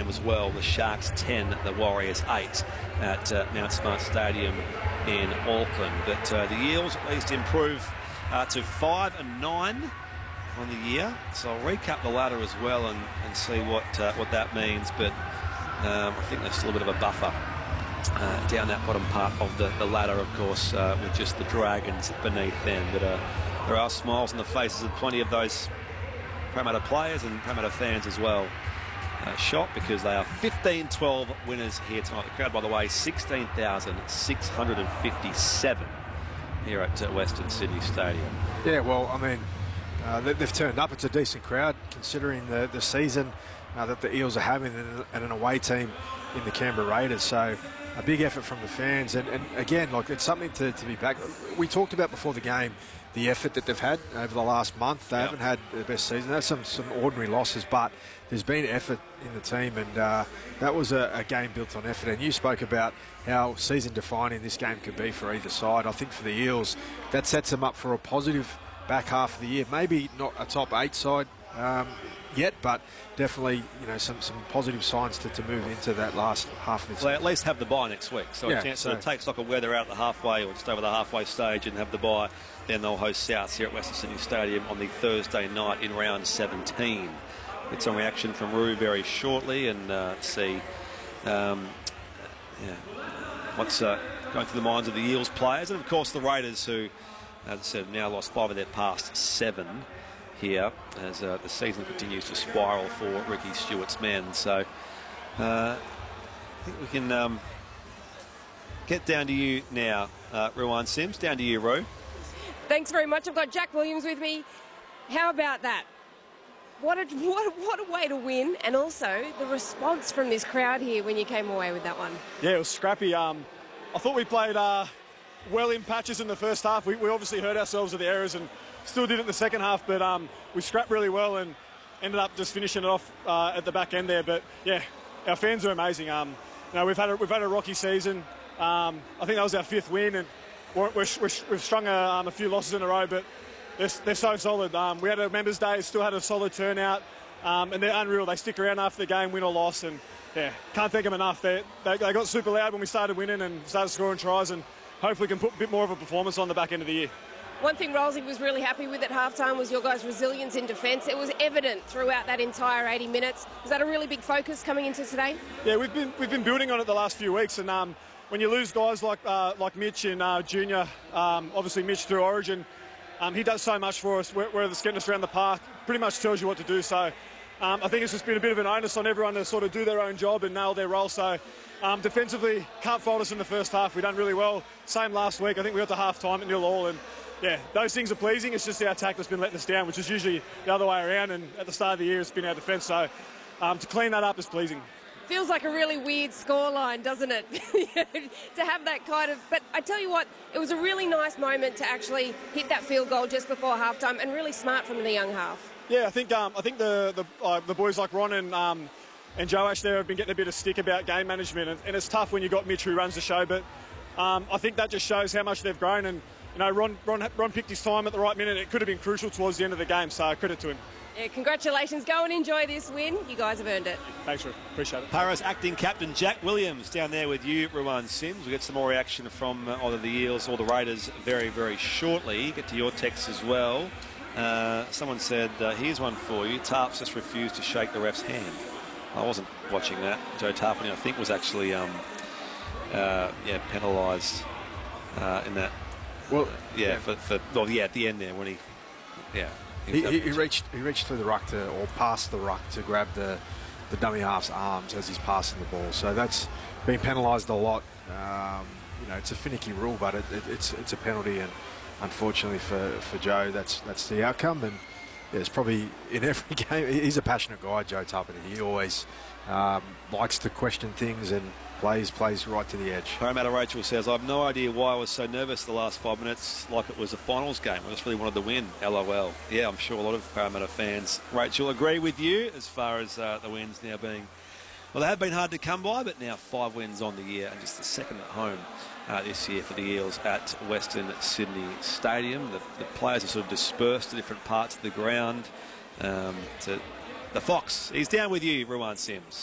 game as well. The Sharks 10, the Warriors 8 at Mount Smart Stadium in Auckland. But the Eels at least improve to 5-9 on the year. So I'll recap the ladder as well and see what that means. But I think there's still a bit of a buffer down that bottom part of the ladder, of course, with just the Dragons beneath them. But there are smiles on the faces of plenty of those Parramatta players and Parramatta fans as well. Shot because they are 15-12 winners here tonight. The crowd, by the way, 16,657 here at Western Sydney Stadium. Yeah, well, I mean, they've turned up. It's a decent crowd considering the season that the Eels are having and an away team in the Canberra Raiders. So a big effort from the fans. And again, like, it's something to be back. We talked about before the game the effort that they've had over the last month. They haven't had the best season. That's some ordinary losses, but there's been effort in the team, and that was a game built on effort. And you spoke about how season-defining this game could be for either side. I think for the Eels, that sets them up for a positive back half of the year. Maybe not a top 8 side yet, but definitely, you know, some positive signs to move into that last half of the season. Well, at least have the bye next week. So a chance to take stock of where they're at the halfway or just over the halfway stage and have the bye. Then they'll host South here at Western Sydney Stadium on the Thursday night in round 17. Get some reaction from Roo very shortly and see what's going through the minds of the Eels players. And, of course, the Raiders who, as I said, have now lost 5 of their past 7 here as the season continues to spiral for Ricky Stewart's men. So I think we can get down to you now, Ruan Sims. Down to you, Roo. Thanks very much. I've got Jack Williams with me. How about that? What a way to win, and also the response from this crowd here when you came away with that one. Yeah, it was scrappy. I thought we played well in patches in the first half. We obviously hurt ourselves with the errors and still did it in the second half, but we scrapped really well and ended up just finishing it off at the back end there. But yeah, our fans are amazing. You know, we've had a rocky season. I think that was our 5th win, and we've strung a few losses in a row, but they're so solid. We had a Members' Day, still had a solid turnout, and they're unreal. They stick around after the game, win or loss, and yeah, can't thank them enough. They got super loud when we started winning and started scoring tries, and hopefully can put a bit more of a performance on the back end of the year. One thing Rolsey was really happy with at halftime was your guys' resilience in defence. It was evident throughout that entire 80 minutes. Was that a really big focus coming into today? Yeah, we've been building on it the last few weeks, and when you lose guys like Mitch and Junior, obviously Mitch through Origin, he does so much for us. Whether it's getting us around the park, pretty much tells you what to do. So I think it's just been a bit of an onus on everyone to sort of do their own job and nail their role. So defensively, can't fault us in the first half. We've done really well. Same last week. I think we got to half-time at 0-0, and yeah, those things are pleasing. It's just our attack that's been letting us down, which is usually the other way around, and at the start of the year it's been our defence. So to clean that up is pleasing. Feels like a really weird scoreline, doesn't it? To have that kind of... But I tell you what, it was a really nice moment to actually hit that field goal just before halftime, and really smart from the young half. Yeah, I think the boys like Ron and Joe Ash there have been getting a bit of stick about game management, and it's tough when you've got Mitch who runs the show, but I think that just shows how much they've grown, and you know, Ron picked his time at the right minute. It could have been crucial towards the end of the game, so credit to him. Yeah, congratulations. Go and enjoy this win. You guys have earned it. Thanks, Rick. Appreciate it. Para's acting captain Jack Williams down there with you, Ruan Sims. We'll get some more reaction from either the Eels or the Raiders very, very shortly. Get to your texts as well. Someone said, here's one for you. Tarps just refused to shake the ref's hand. I wasn't watching that. Joe Tarpany, I think, was actually penalised in that. Well, at the end there when he reached through the ruck or past the ruck to grab the dummy half's arms as he's passing the ball. So that's been penalised a lot. You know, it's a finicky rule, but it's a penalty, and unfortunately for Joe, that's the outcome. And yeah, it's probably in every game. He's a passionate guy, Joe Tarpany. He always likes to question things and plays right to the edge. Parramatta Rachel says, I have no idea why I was so nervous the last 5 minutes like it was a finals game. I just really wanted to win. LOL. Yeah, I'm sure a lot of Parramatta fans, Rachel, agree with you as far as the wins now being... Well, they have been hard to come by, but now 5 wins on the year and just the second at home this year for the Eels at Western Sydney Stadium. The players are sort of dispersed to different parts of the ground. The Fox, he's down with you, Ruan Sims.